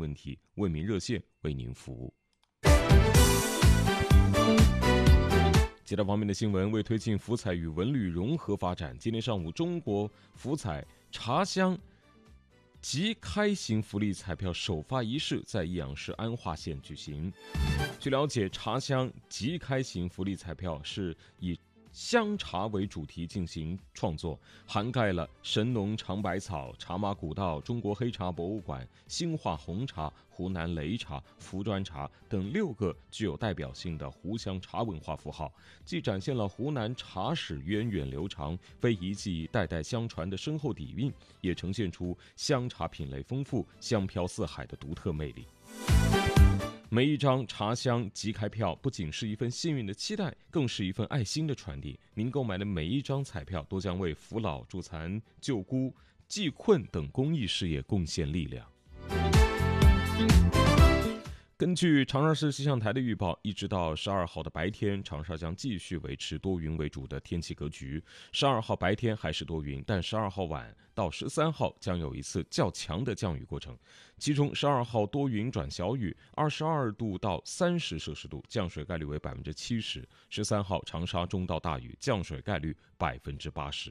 问题，为民热线为您服务。其他方面的新闻，为推进福彩与文旅融合发展，今天上午，中国福彩茶乡即开型福利彩票首发仪式在益阳市安化县举行。据了解，茶乡即开型福利彩票是以香茶为主题进行创作，涵盖了神农尝百草、茶马古道、中国黑茶博物馆、兴化红茶、湖南擂茶、茯砖茶等6个具有代表性的湖湘茶文化符号，既展现了湖南茶史源远流长、非遗技代代相传的深厚底蕴，也呈现出香茶品类丰富、香飘四海的独特魅力。每一张茶香即开票不仅是一份幸运的期待，更是一份爱心的传递。您购买的每一张彩票都将为扶老助残、救孤、济困等公益事业贡献力量。根据长沙市气象台的预报，一直到12号的白天，长沙将继续维持多云为主的天气格局。12号白天还是多云，但12号晚到13号将有一次较强的降雨过程，其中12号多云转小雨，22度到30摄氏度，降水概率为70%；13号长沙中到大雨，降水概率80%。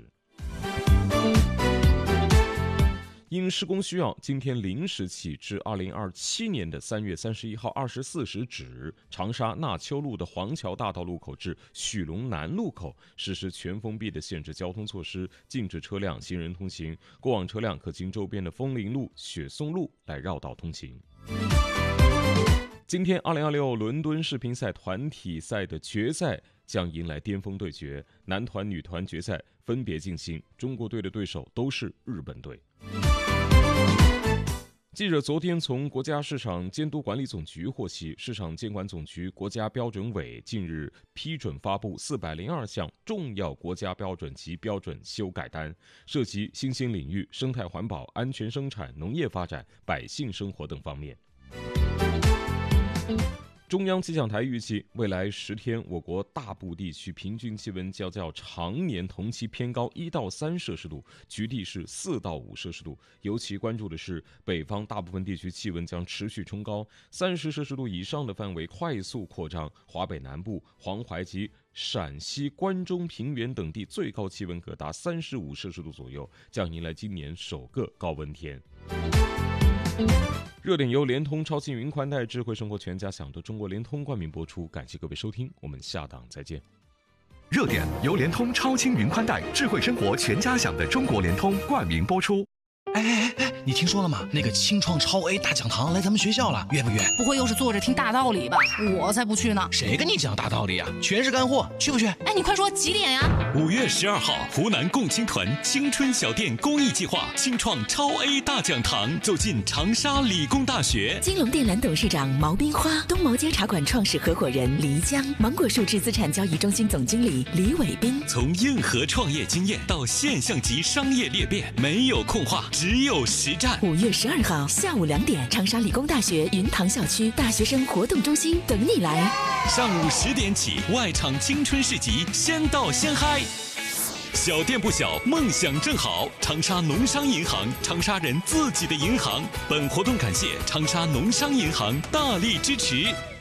因施工需要，今天0时起至2027年的3月31号24时止，长沙纳秋路的黄桥大道路口至许龙南路口实施全封闭的限制交通措施，禁止车辆、行人通行，过往车辆可经周边的枫林路、雪松路来绕道通行。今天2026伦敦世乒赛团体赛的决赛将迎来巅峰对决，男团、女团决赛分别进行，中国队的对手都是日本队。记者昨天从国家市场监督管理总局获悉，市场监管总局国家标准委近日批准发布402项重要国家标准及标准修改单，涉及新兴领域、生态环保、安全生产、农业发展、百姓生活等方面。中央气象台预计，未来10天，我国大部地区平均气温将较常年同期偏高1到3摄氏度，局地是4到5摄氏度。尤其关注的是，北方大部分地区气温将持续冲高，30摄氏度以上的范围快速扩张，华北南部、黄淮及陕西关中平原等地最高气温可达35摄氏度左右，将迎来今年首个高温天。热点由联通超轻云宽带智慧生活全家享的中国联通冠名播出，感谢各位收听，我们下档再见。 热点由联通超轻云宽带智慧生活全家享的中国联通冠名播出。 哎，你听说了吗？那个青创超 A 大讲堂来咱们学校了，约不约？ 不会又是坐着听大道理吧？我才不去呢！ 谁跟你讲大道理啊？全是干货，去不去？ 哎，你快说几点呀 ？5月12号，湖南共青团青春小店公益计划青创超 A 大讲堂走进长沙理工大学。 金龙电缆董事长毛冰花，东毛街茶馆创始合伙人黎江，芒果树智资产交易中心总经理李伟斌。 从硬核创业经验到现象级商业裂变，没有空话，只有实战。 5月12号下午2点，长沙理工大学云塘校区大学生活动中心等你来。 上午10点起，外场青春市集，先到先嗨。小店不小，梦想正好。长沙农商银行，长沙人自己的银行。本活动感谢长沙农商银行大力支持。